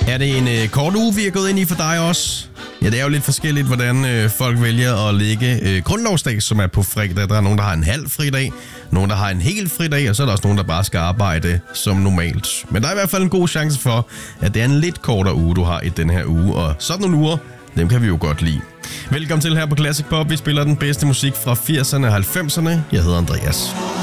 Er det en kort uge, vi er gået ind i for dig også? Ja, det er jo lidt forskelligt, hvordan folk vælger at lægge grundlovsdag, som er på fredag. Der er nogen, der har en halv fridag, nogen, der har en hel fridag, og så er der også nogen, der bare skal arbejde som normalt. Men der er i hvert fald en god chance for, at det er en lidt kortere uge, du har i den her uge, og sådan nogle uger, dem kan vi jo godt lide. Velkommen til her på Classic Pop. Vi spiller den bedste musik fra 80'erne og 90'erne. Jeg hedder Andreas.